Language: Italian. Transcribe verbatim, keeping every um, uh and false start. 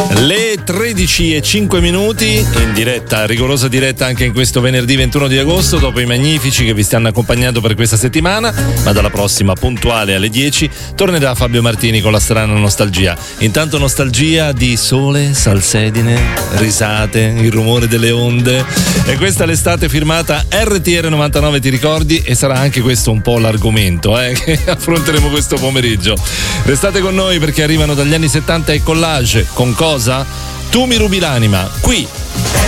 Le tredici e cinque minuti in diretta, rigorosa diretta anche in questo venerdì ventuno di agosto, dopo i magnifici che vi stanno accompagnando per questa settimana, ma dalla prossima puntuale alle dieci tornerà Fabio Martini con la strana nostalgia. Intanto nostalgia di sole, salsedine, risate, il rumore delle onde, e questa è l'estate firmata R T R novantanove, ti ricordi? E sarà anche questo un po' l'argomento eh, che affronteremo questo pomeriggio. Restate con noi perché arrivano dagli anni settanta e collage. Con cosa? Tu mi rubi l'anima, qui